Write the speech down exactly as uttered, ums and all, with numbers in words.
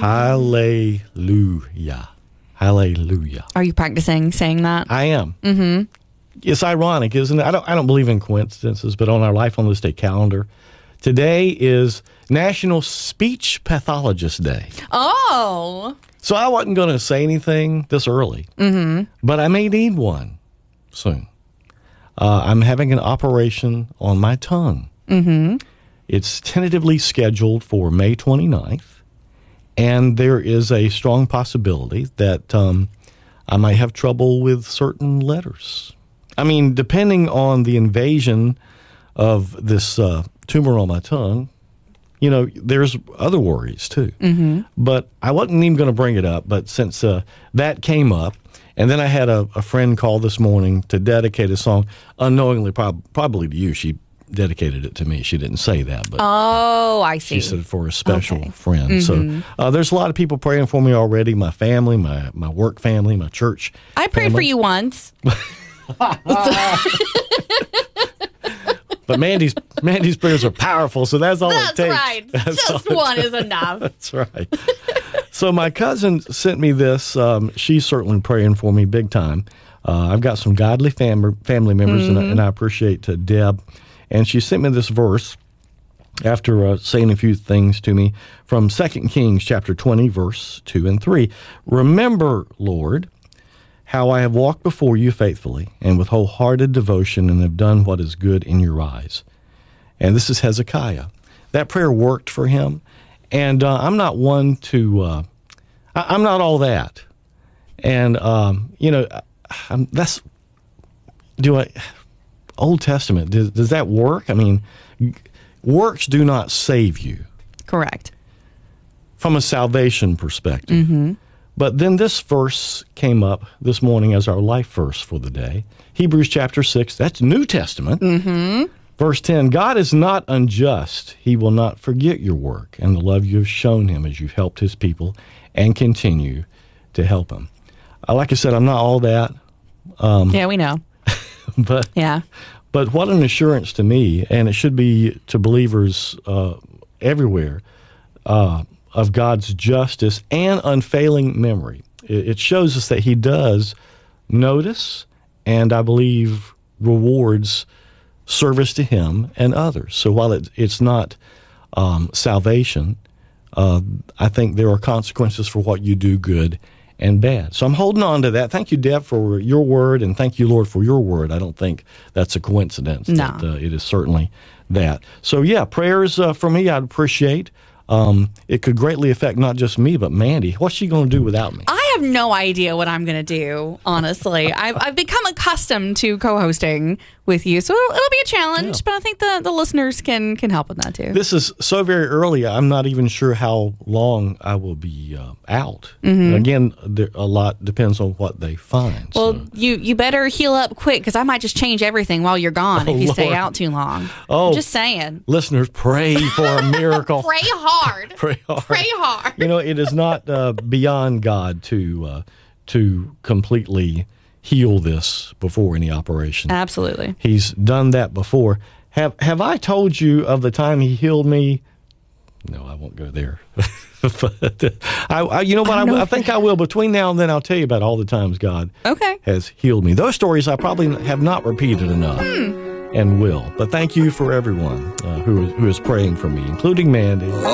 Hallelujah. Hallelujah. Are you practicing saying that? I am. Mm-hmm. It's ironic, isn't it? I don't, I don't believe in coincidences, but on our Life on This Day calendar, today is National Speech Pathologist Day. Oh. So I wasn't going to say anything this early, mm-hmm. but I may need one soon. Uh, I'm having an operation on my tongue. Mm-hmm. It's tentatively scheduled for May twenty-ninth, and there is a strong possibility that um, I might have trouble with certain letters. I mean, depending on the invasion of this uh, tumor on my tongue, you know, there's other worries too. Mm-hmm. But I wasn't even going to bring it up, but since uh, that came up, and then I had a, a friend call this morning to dedicate a song, unknowingly, prob- probably to you. She dedicated it to me. She didn't say that, but oh, I see. She said for a special okay. friend. Mm-hmm. So uh, there's a lot of people praying for me already. My family, my my work family, my church. I prayed family. for you once. But Mandy's Mandy's prayers are powerful, so that's all that's it takes. Right. That's Just right. one is enough. That's right. So my cousin sent me this. Um, she's certainly praying for me big time. Uh, I've got some godly fam- family members, mm-hmm. and, I, and I appreciate uh, Deb. And she sent me this verse after uh, saying a few things to me from Second Kings chapter twenty, verse two and three. Remember, Lord, how I have walked before you faithfully and with wholehearted devotion and have done what is good in your eyes. And this is Hezekiah. That prayer worked for him. And uh, I'm not one to, uh, I, I'm not all that. And, um, you know, I'm, that's, do I, Old Testament, does, does that work? I mean, works do not save you. Correct. From a salvation perspective. Mm-hmm. But then this verse came up this morning as our life verse for the day. Hebrews chapter six, that's New Testament. Mm-hmm. Verse ten, God is not unjust. He will not forget your work and the love you have shown him as you've helped his people and continue to help him. Uh, like I said, I'm not all that. Um, yeah, we know. But, yeah. but what an assurance to me, and it should be to believers uh, everywhere, uh, of God's justice and unfailing memory. It shows us that he does notice and, I believe, rewards service to him and others. So while it, it's not um, salvation, uh, I think there are consequences for what you do, good and bad. So I'm holding on to that. Thank you, Deb, for your word, and thank you, Lord, for your word. I don't think that's a coincidence. No. That, uh, it is certainly that. So, yeah, prayers uh, for me I'd appreciate. Um, it could greatly affect not just me, but Mandy. What's she going to do without me? I have no idea what I'm going to do, honestly. I've, I've become accustomed to co-hosting with you, so it'll, it'll be a challenge, yeah. But I think the, the listeners can, can help with that, too. This is so very early, I'm not even sure how long I will be uh, out. Mm-hmm. Again, there, a lot depends on what they find. Well, so. you, you better heal up quick, because I might just change everything while you're gone oh, if you Lord. stay out too long. Oh, I'm just saying. Listeners, pray for a miracle. Pray hard. Pray hard. Pray hard. You know, it is not uh, beyond God to uh, to completely heal this before any operation. Absolutely. He's done that before. Have Have I told you of the time he healed me? No, I won't go there. but, I, I, you know what? I, I, I think I will. Between now and then, I'll tell you about all the times God okay. has healed me. Those stories I probably have not repeated enough. Hmm. And will. But thank you for everyone uh, who, is, who is praying for me, including Mandy.